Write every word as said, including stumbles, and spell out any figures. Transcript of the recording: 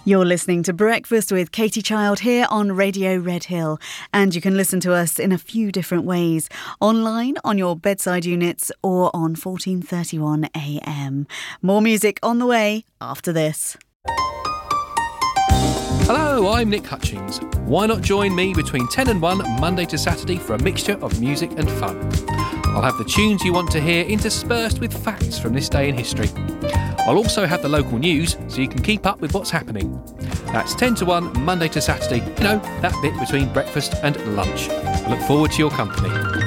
You're listening to Breakfast with Katie Child here on Radio Red Hill, and you can listen to us in a few different ways, online on your bedside units or on fourteen thirty-one A M. More music on the way after this. Hello, I'm Nick Hutchings. Why not join me between ten and one Monday to Saturday for a mixture of music and fun? I'll have the tunes you want to hear interspersed with facts from this day in history. I'll also have the local news so you can keep up with what's happening. That's ten to one Monday to Saturday, you know, that bit between breakfast and lunch. I look forward to your company.